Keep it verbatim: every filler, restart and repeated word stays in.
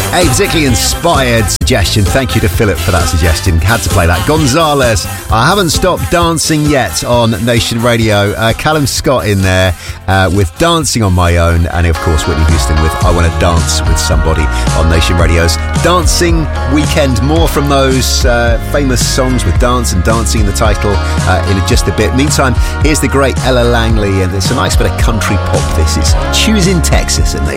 A particularly inspired suggestion. Thank you to Philip for that suggestion. Had to play that. Gonzalez, I haven't stopped dancing yet on Nation Radio. Uh, Callum Scott in there uh, with Dancing on My Own, and of course Whitney Houston with I Want to Dance with Somebody on Nation Radio's Dancing Weekend. More from those uh, famous songs with dance and dancing in the title uh, in just a bit. Meantime, here's the great Ella Langley, and it's a nice bit of country pop. This is Choosing Texas at Nation.